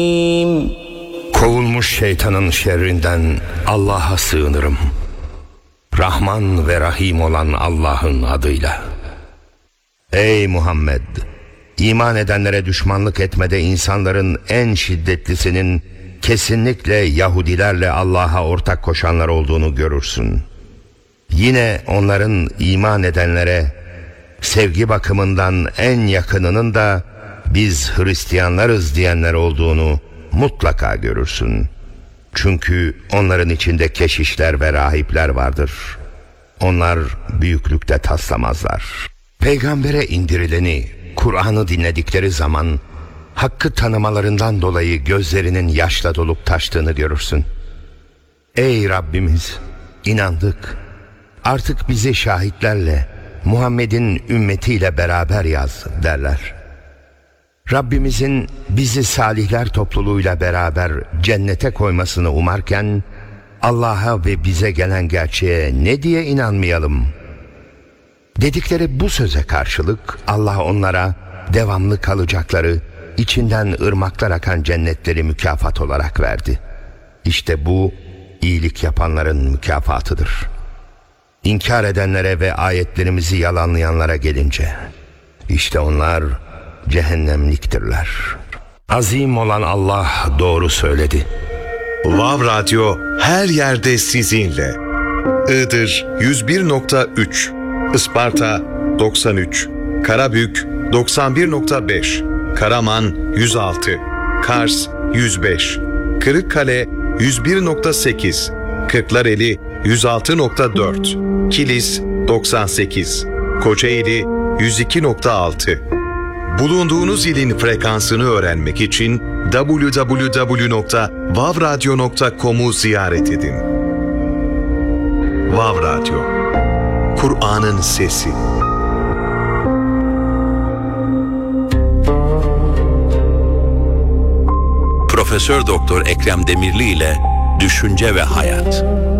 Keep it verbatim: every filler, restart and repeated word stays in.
Kovulmuş şeytanın şerrinden Allah'a sığınırım. Rahman ve Rahim olan Allah'ın adıyla. Ey Muhammed! İman edenlere düşmanlık etmede insanların en şiddetlisinin kesinlikle Yahudilerle Allah'a ortak koşanlar olduğunu görürsün. Yine onların iman edenlere sevgi bakımından en yakınının da biz Hristiyanlarız diyenler olduğunu mutlaka görürsün. Çünkü onların içinde keşişler ve rahipler vardır. Onlar büyüklükte taslamazlar. Peygambere indirileni, Kur'an'ı dinledikleri zaman hakkı tanımalarından dolayı gözlerinin yaşla dolup taştığını görürsün. Ey Rabbimiz! İnandık. Artık bizi şahitlerle, Muhammed'in ümmetiyle beraber yaz derler. Rabbimizin bizi salihler topluluğuyla beraber cennete koymasını umarken Allah'a ve bize gelen gerçeğe ne diye inanmayalım? Dedikleri bu söze karşılık Allah onlara devamlı kalacakları, içinden ırmaklar akan cennetleri mükafat olarak verdi. İşte bu iyilik yapanların mükafatıdır. İnkar edenlere ve ayetlerimizi yalanlayanlara gelince, işte onlar cehennemliktirler. Azim olan Allah doğru söyledi. Vav Radyo her yerde sizinle. Iğdır yüz bir nokta üç, Isparta doksan üç, Karabük doksan bir nokta beş, Karaman yüz altı, Kars yüz beş, Kırıkkale yüz bir nokta sekiz, Kırklareli yüz altı nokta dört, Kilis doksan sekiz, Kocaeli yüz iki nokta altı. Bulunduğunuz ilin frekansını öğrenmek için double-u double-u double-u nokta vav radyo nokta com'u ziyaret edin. Vav Radyo, Kur'an'ın sesi. Profesör Doktor Ekrem Demirli ile Düşünce ve Hayat.